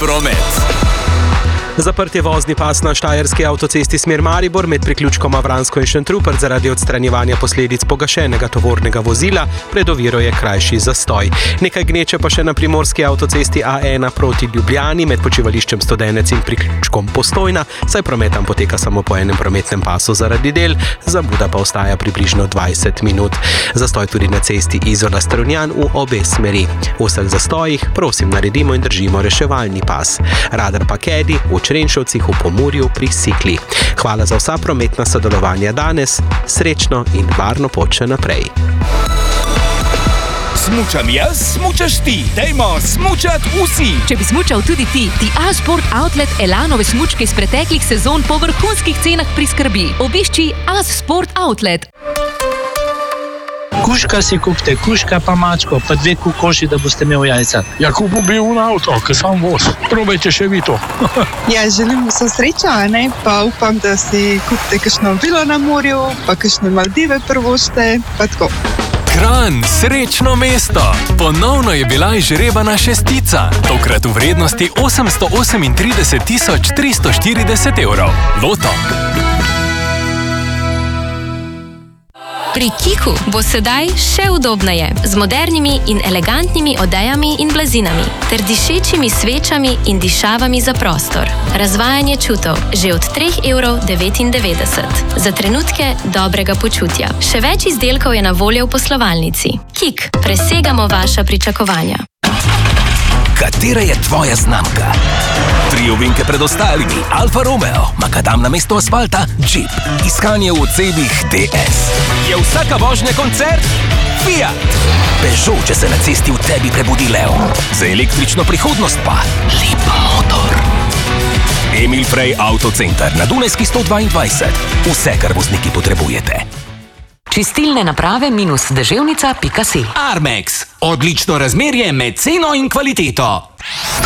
promet. Zaprt je vozni pas na štajerski avtocesti smer Maribor med priključkoma Vransko in Šentrupert zaradi odstranjevanja posledic pogašenega tovornega vozila, pred oviro je krajši zastoj. Nekaj gneče pa še na primorski avtocesti A1 proti Ljubljani med počivališčem Studenec in priključkom Postojna, saj promet tam poteka samo po enem prometnem pasu zaradi del, zamuda pa ostaja približno 20 minut. Zastoj tudi na cesti Izola-Strunjan v obe smeri. V vseh zastojih prosim naredimo in držimo reševalni pas. Radar pa Kedi v Črenšovcih v Pomurju pri Sikli. Hvala za vsa prometna sodelovanja danes, srečno in varno pot še naprej. Smučam jaz, smučaš ti. Dajmo smučat vsi. Če bi smučal tudi ti, ti A-Sport Outlet Elanove smučke iz preteklih sezon po vrhunskih cenah priskrbi. Obišči A-Sport Outlet. Kuška si kupite, kuška pa mačko, pa 2 kokoši, da boste imeli jajca. Ja, kupil bi un avto, ki sam voz. Probajte še vi to. Ja, želim vso srečo, pa upam, da si kupite kakšno vilo na morju, pa kakšne Maldive prvošte, pa tako. Kranj, srečno mesto! Ponovno je bila izžrebana šestica, tokrat v vrednosti 838 340 evrov. Loto. Pri Kiku bo sedaj še udobneje, z modernimi in elegantnimi odejami in blazinami, ter dišečimi svečami in dišavami za prostor. Razvajanje čutov že od 3,99 €. Za trenutke dobrega počutja. Še več izdelkov je na voljo v poslovalnici. Kik, presegamo vaša pričakovanja. Katera je tvoja znamka? 3 ovinke pred ostalimi. Alfa Romeo, makadam na mesto asfalta, Jeep. Iskanje v odsebih DS. Je vsaka vožnja koncert? Fiat. Peugeot, če se na cesti v tebi prebudi lev. Za električno prihodnost pa Lep motor. Emil Frey Autocenter na Dunajski 122. Vse, kar vozniki potrebujete. Čistilne naprave -deževnica.si. Armex. Odlično razmerje med ceno in kvaliteto.